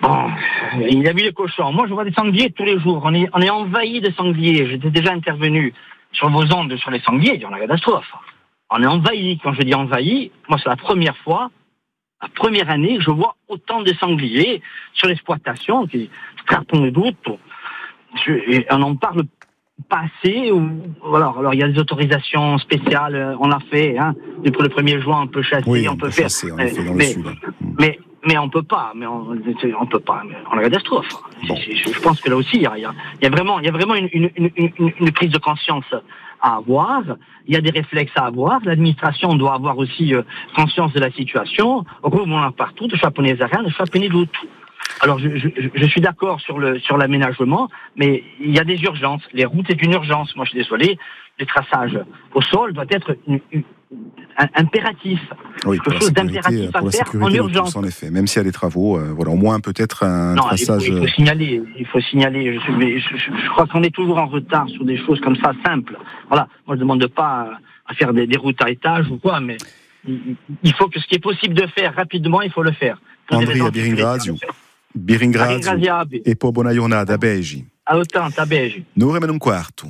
Bon, il a vu les cochons. Moi, je vois des sangliers tous les jours. On est envahi de sangliers. J'étais déjà intervenu sur vos ondes sur les sangliers. On a la catastrophe. On est envahi. Quand je dis envahi, moi, c'est la première fois, la première année que je vois autant de sangliers sur l'exploitation. Carton de doute. On en parle pas assez. Alors, il y a des autorisations spéciales. On l'a fait. Depuis le 1er juin, on peut chasser, on peut faire. Chasser, on fait dans le sud. Mais on peut pas. On peut pas. On a la catastrophe. Bon. Je pense que là aussi, il y a vraiment une prise de conscience à avoir. Il y a des réflexes à avoir. L'administration doit avoir aussi conscience de la situation. Au gros, on a partout de chaponner à rien, de chaponner de tout. Alors, je suis d'accord sur l'aménagement, mais il y a des urgences. Les routes est une urgence. Moi, je suis désolé. Le traçage au sol doit être impératif. Oui, quelque chose d'impératif à faire en urgence. Tous, en effet, même s'il y a des travaux, au moins peut-être un traçage. Il faut signaler. Je crois qu'on est toujours en retard sur des choses comme ça simples. Voilà. Moi, je ne demande pas à faire des routes à étage ou quoi, mais il faut que ce qui est possible de faire rapidement, il faut le faire. Andrea Biringrazio e poi buona giornata a Begi. A Begi. 9:15.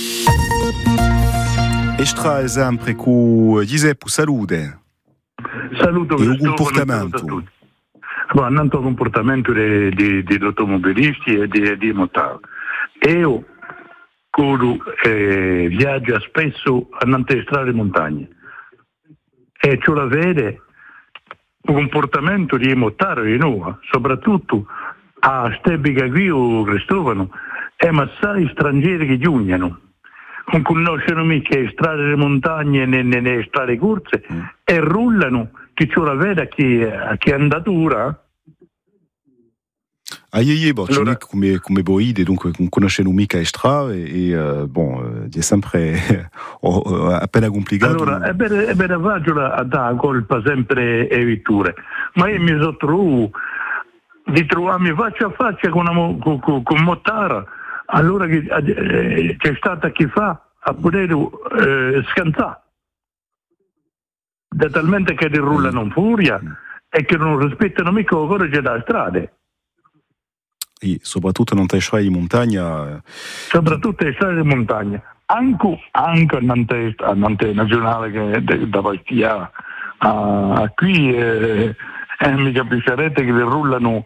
Extra sempre con Giuseppe, salute. Saluto e un comportamento. Buon comportamento degli automobilisti e dei motori. Io viaggio spesso a strade montagne e ce la vede un comportamento di motori nuovo, soprattutto a Stebica qui o Cristovano, e massai stranieri che giugnano. Non conoscono mica le strade delle montagne né strade corse e rullano che ce la vede che andatura. Allora, come voi, dunque non conoscono mica le strade è sempre appena complicato. Allora, è bene facile a dare colpa sempre e vitture, ma io mi sono trovato di trovarmi faccia a faccia con Mottara. Allora c'è stata chi fa a poter scansare, da talmente che rullano in furia e che non rispettano mica il codice della strada. E soprattutto non in montagna. Soprattutto le strade di montagna. Anche a Nantes nazionale che da Bastia a qui mi capiscerete che rullano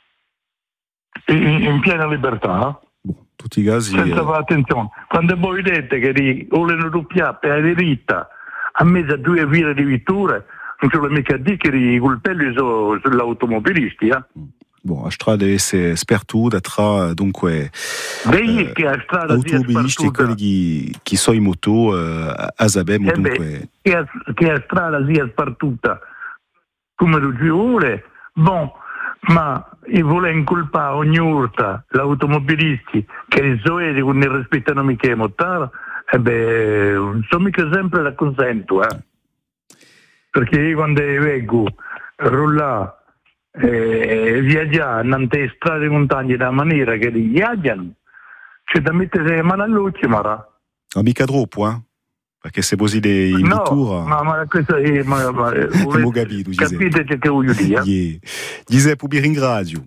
in piena libertà. Tutti i casi. Senza fare attenzione. Quando voi vedete che vogliono doppiare per la diritta a mezzo a 2 file di vetture, non ce lo mica a dire che i colpelli sono gli automobilisti. A strada è spertuta tra dunque automobilisti quelli che sono in moto a sapere dunque che la strada sia spartuta come lo vuole, ma io volevo incolpare ogni volta gli automobilisti che li soedi non ne rispettano mica i motori, non sono mica sempre la consento, perché io quando vengo rullare viaggiare nelle strade di montagna da maniera che li viaggiano, c'è da mettere le mani all'occhio, ma mica troppo, perché se così in vettura ma questo è capite che voglio dire. Giuseppe vi ringrazio.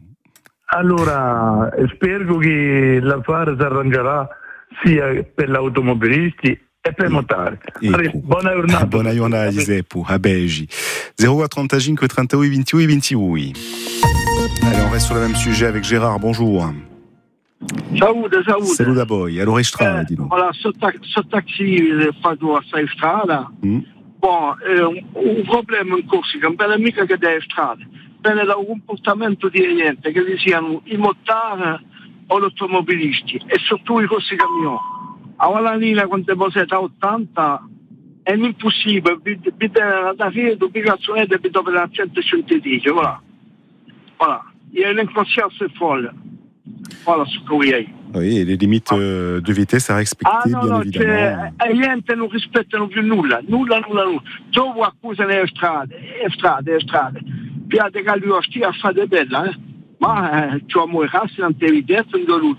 Allora spero che l'affare si arrangerà sia per gli automobilisti e per motori. Buona giornata Giuseppe a Begi. 035 38 28 28. Allez, on reste sur le même sujet avec Gérard, bonjour. Salute. Saluto a voi. Allora strada, di Allora, sto taxi fatto assai strada. Un problema in Corsica, non è mica che delle strade, bene da un comportamento di gente, che siano i motori o gli automobilisti, e soprattutto i corsi camion. A la linea quando è a 80 è impossibile, da fine l'obbligazione è per la 110, voilà. Il y a l'inconscience folle. Voilà ce que oui. Oui, les limites de vitesse à respecter, bien évidemment. La gente non rispettano più nulla. Dopo accusano le strade. Piate che lui stia a fare bella, ma c'ho mo rassi non te videte,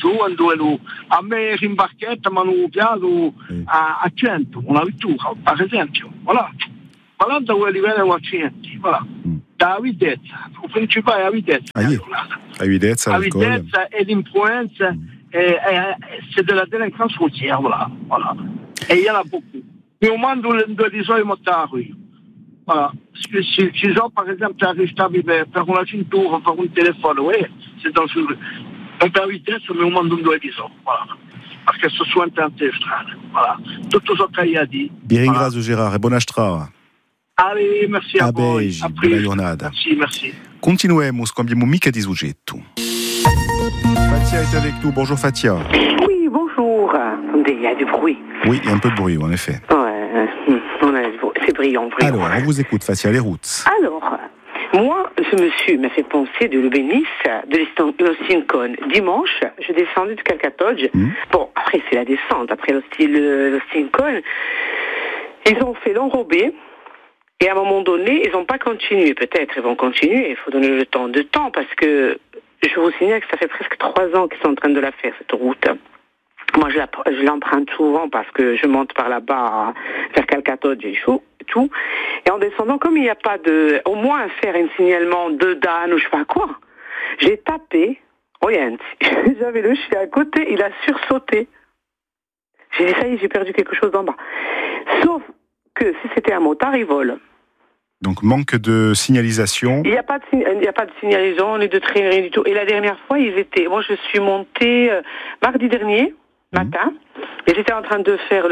a me in barchetta, ma non piato a 100, una vettura, per esempio. Voilà. Parlando a livello accidenti, voilà. da avidezza, quando ci vai avidezza. Avidezza, l'alcool. Avidezza et l'influenza, c'est de la délinquance routière, voilà. Et il y en a beaucoup. Mais au moins, de l'isole de motards, oui. Voilà. Parce que si par exemple, tu arrives à faire una cintura, faire un téléphone, oui, c'est dangereux. On peut éviter, mais au moins, de l'isole, voilà. Parce que ce soit un strade, voilà. Tutto ciò che hai dit. Bien ringrazio Gerard e buona strada. Allez, merci a voi. Buona giornata. Merci. Continuemos, cambiamo mica di soggetto. Fatia est avec nous. Bonjour Fatia. Oui, bonjour. Attendez, il y a du bruit. Oui, il y a un peu de bruit, en effet. Ouais, c'est brillant. Alors, on vous écoute, Fatia, les routes. Alors, moi, ce monsieur m'a fait penser de l'Eubénis, de l'Ostincone. Dimanche, je descendais de Calcatodge. Bon, après, c'est la descente. Après l'Ostincone, ils ont fait l'enrobé. Et à un moment donné, ils n'ont pas continué. Peut-être ils vont continuer. Il faut donner le temps de temps parce que je vous signale que ça fait presque 3 ans qu'ils sont en train de la faire, cette route. Moi, je l'emprunte souvent parce que je monte par là-bas vers Calcatodge et tout. Et en descendant, comme il n'y a pas au moins faire un signalement de Dan ou je sais pas quoi, j'ai tapé. Regarde, j'avais le chien à côté, il a sursauté. J'ai dit, ça y est, j'ai perdu quelque chose en bas. Sauf que si c'était un motard, il vole. Donc, manque de signalisation. Il n'y a pas de signalisation, ni de train, rien du tout. Et la dernière fois, moi, je suis montée mardi dernier, matin, et j'étais en train de faire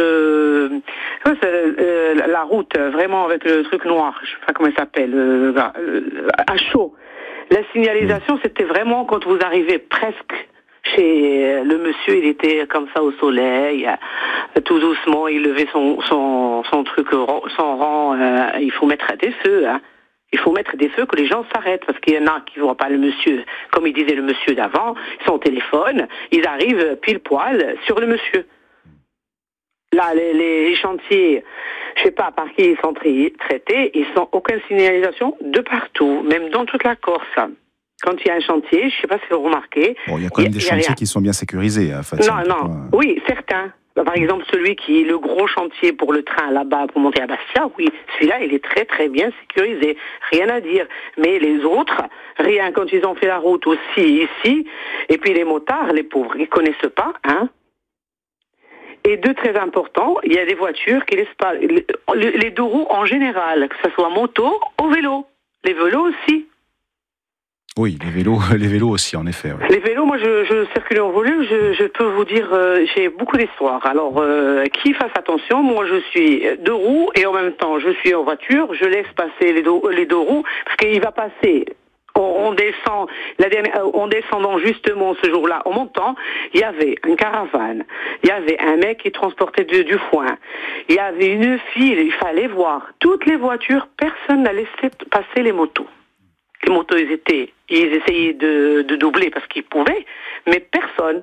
la route, vraiment avec le truc noir, je ne sais pas comment il s'appelle, à chaud. La signalisation, c'était vraiment quand vous arrivez presque chez le monsieur, il était comme ça au soleil, tout doucement, il levait son truc, son rang, il faut mettre des feux, hein. Il faut mettre des feux que les gens s'arrêtent, parce qu'il y en a qui ne voient pas le monsieur, comme il disait le monsieur d'avant, son téléphone, ils arrivent pile poil sur le monsieur. Là, les chantiers, je sais pas par qui ils sont traités, ils n'ont aucune signalisation de partout, même dans toute la Corse. Quand il y a un chantier, je ne sais pas si vous remarquez... Bon, il y a quand même des chantiers qui sont bien sécurisés. Hein, Fatia, oui, certains. Par exemple, celui qui est le gros chantier pour le train là-bas, pour monter à Bastia, oui, celui-là, il est très très bien sécurisé. Rien à dire. Mais les autres, rien, quand ils ont fait la route aussi ici, et puis les motards, les pauvres, ils ne connaissent pas, hein. Et très important, il y a des voitures qui laissent pas... Les 2 roues en général, que ce soit moto ou vélo. Les vélos aussi. Oui, les vélos aussi, en effet. Ouais. Les vélos, moi, je circule en vélo, je peux vous dire, j'ai beaucoup d'histoires. Alors, qui fasse attention, moi, je suis 2 roues et en même temps, je suis en voiture, je laisse passer les deux roues, parce qu'il va passer... On descend, en descendant justement ce jour-là, en montant, il y avait une caravane, il y avait un mec qui transportait du foin, il y avait une file, il fallait voir. Toutes les voitures, personne n'a laissé passer les motos. Les motos, ils essayaient de doubler parce qu'ils pouvaient, mais personne.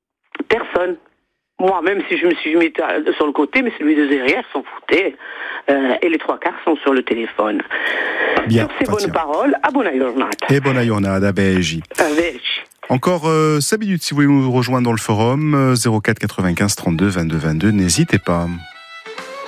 Moi, même si je me suis mis sur le côté, mais celui de derrière s'en foutait. Et les 3/4 sont sur le téléphone. Bien, sur ces bonnes paroles, à buona giornata. Et buona giornata, Belgi. Encore 5 minutes si vous voulez nous rejoindre dans le forum, 04 95 32 22 22, n'hésitez pas.